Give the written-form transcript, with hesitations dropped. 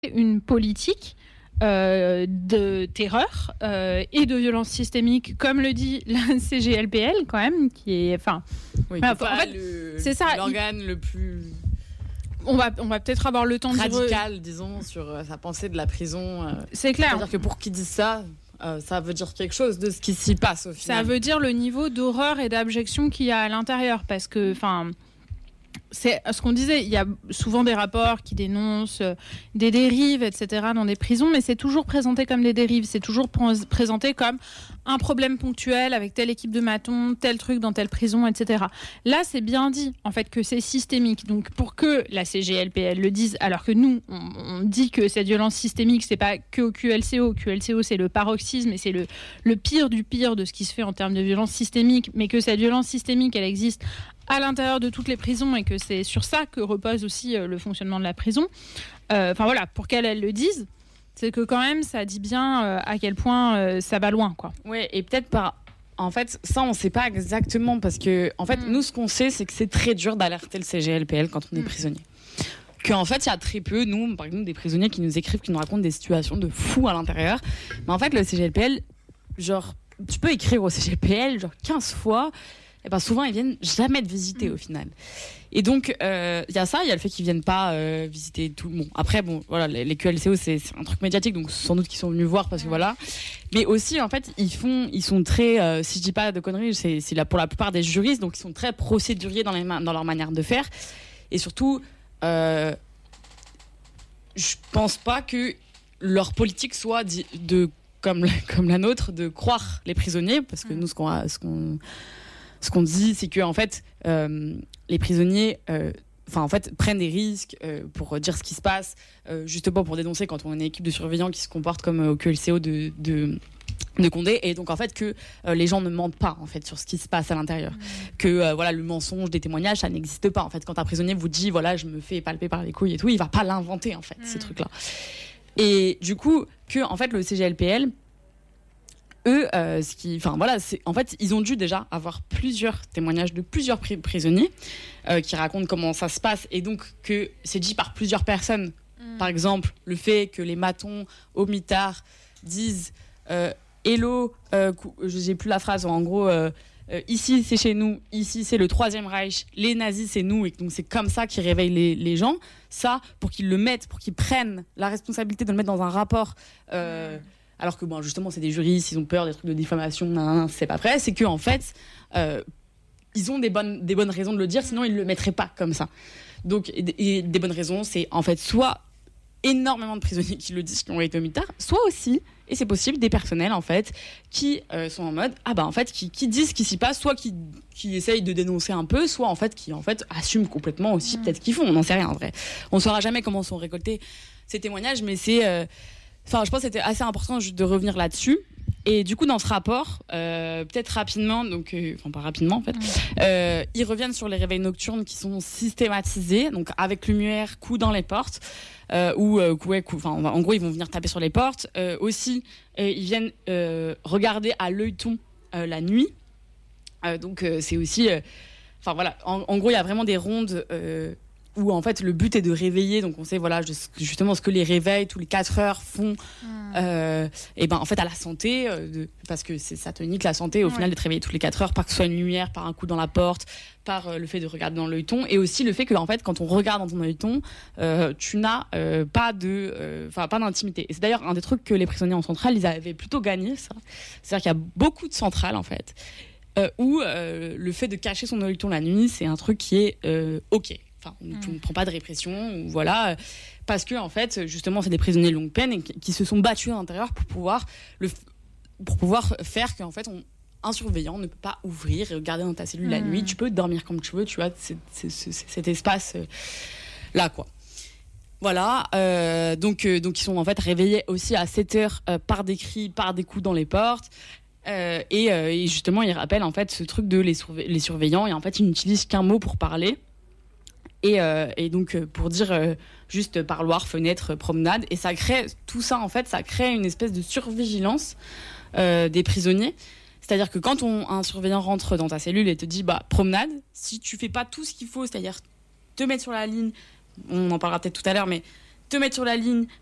une politique de terreur et de violence systémique, comme le dit la CGLPL quand même, qui est, enfin, oui, en fait, c'est ça, l'organe le plus. On va peut-être avoir le temps radical, disons, sur sa pensée de la prison. C'est clair. C'est-à-dire que pour qu'ils disent ça, ça veut dire quelque chose de ce qui s'y passe au final. Ça veut dire le niveau d'horreur et d'abjection qu'il y a à l'intérieur, parce que, enfin. C'est ce qu'on disait, il y a souvent des rapports qui dénoncent des dérives, etc. dans des prisons, mais c'est toujours présenté comme des dérives, c'est toujours présenté comme un problème ponctuel avec telle équipe de matons, tel truc dans telle prison, etc. Là, c'est bien dit, en fait, que c'est systémique. Donc, pour que la CGLPL le dise, alors que nous, on dit que cette violence systémique, c'est pas que au QLCO. QLCO, c'est le paroxysme et c'est le pire du pire de ce qui se fait en termes de violence systémique, mais que cette violence systémique, elle existe à l'intérieur de toutes les prisons et que c'est sur ça que repose aussi le fonctionnement de la prison. Enfin voilà, pour qu'elles le disent, c'est que quand même ça dit bien à quel point ça va loin, quoi. Ouais, et peut-être pas. En fait, ça on ne sait pas exactement parce que en fait nous ce qu'on sait c'est que c'est très dur d'alerter le CGLPL quand on est prisonnier. Qu'en fait il y a très peu, nous par exemple des prisonniers qui nous écrivent, qui nous racontent des situations de fous à l'intérieur. Mais en fait le CGLPL, genre tu peux écrire au CGLPL genre 15 fois. Et ben souvent ils viennent jamais te visiter au final. Et donc il y a ça, il y a le fait qu'ils viennent pas visiter tout le monde. Après bon voilà, les QLCO c'est un truc médiatique, donc sans doute qu'ils sont venus voir parce que voilà. Mais aussi en fait ils sont très si je dis pas de conneries, c'est là pour la plupart des juristes, donc ils sont très procéduriers dans leur manière de faire. Et surtout je pense pas que leur politique soit comme la nôtre de croire les prisonniers, parce que nous ce qu'on dit, c'est que en fait, les prisonniers, en fait, prennent des risques pour dire ce qui se passe, justement pour dénoncer quand on est une équipe de surveillants qui se comporte comme au QLCO de Condé, et donc en fait que les gens ne mentent pas en fait sur ce qui se passe à l'intérieur, que voilà le mensonge des témoignages ça n'existe pas en fait. Quand un prisonnier vous dit voilà je me fais palper par les couilles et tout, il va pas l'inventer en fait ces trucs là. Et du coup que en fait le CGLPL eux, en fait, ils ont dû déjà avoir plusieurs témoignages de plusieurs prisonniers qui racontent comment ça se passe, et donc que c'est dit par plusieurs personnes. Par exemple, le fait que les matons au mitard disent hello, j'ai plus la phrase, en gros, ici c'est chez nous, ici c'est le Troisième Reich, les nazis c'est nous, et donc c'est comme ça qu'ils réveillent les gens. Ça, pour qu'ils le mettent, pour qu'ils prennent la responsabilité de le mettre dans un rapport. Alors que bon, justement, c'est des juristes, ils ont peur des trucs de diffamation, c'est pas vrai. C'est que en fait, ils ont des bonnes raisons de le dire, sinon ils le mettraient pas comme ça. Donc, et des bonnes raisons, c'est en fait soit énormément de prisonniers qui le disent, qui ont été au mitard, soit aussi, et c'est possible, des personnels en fait qui sont en mode en fait qui disent ce qui s'y passe, soit qui essayent de dénoncer un peu, soit en fait qui en fait assument complètement aussi peut-être qu'ils font, on n'en sait rien en vrai. On saura jamais comment sont récoltés ces témoignages, mais c'est je pense que c'était assez important de revenir là-dessus. Et du coup, dans ce rapport, peut-être rapidement, donc, pas rapidement en fait, ils reviennent sur les réveils nocturnes qui sont systématisés, donc avec lumière, coups dans les portes, en gros, ils vont venir taper sur les portes. Aussi, ils viennent regarder à l'œilleton la nuit. Donc, c'est aussi. En gros, il y a vraiment des rondes. Où en fait le but est de réveiller, donc on sait voilà justement ce que les réveils tous les 4 heures font et ben en fait à la santé parce que ça te nique la santé au final d'être réveillé toutes les 4 heures, par que ce soit une lumière, par un coup dans la porte, par le fait de regarder dans l'œilleton, et aussi le fait que en fait quand on regarde dans ton œilleton tu n'as pas d'intimité. Et c'est d'ailleurs un des trucs que les prisonniers en centrale ils avaient plutôt gagné, ça. C'est-à-dire qu'il y a beaucoup de centrales en fait où le fait de cacher son œilleton la nuit c'est un truc qui est ok. Enfin, on ne prend pas de répression, ou voilà, parce que en fait, justement, c'est des prisonniers de longue peine et qui se sont battus à l'intérieur pour pouvoir faire qu'en fait, un surveillant ne peut pas ouvrir et regarder dans ta cellule la nuit. Tu peux dormir comme tu veux, tu as cet espace là, quoi. Voilà, donc ils sont en fait réveillés aussi à 7 heures par des cris, par des coups dans les portes. Et justement, ils rappellent en fait ce truc de les surveillants, et en fait, ils n'utilisent qu'un mot pour parler. Et donc pour dire juste parloir, fenêtre, promenade, et ça crée tout ça en fait, ça crée une espèce de survigilance des prisonniers. C'est-à-dire que quand un surveillant rentre dans ta cellule et te dit promenade, si tu fais pas tout ce qu'il faut, c'est-à-dire te mettre sur la ligne, on en parlera peut-être tout à l'heure, mais te mettre sur la ligne,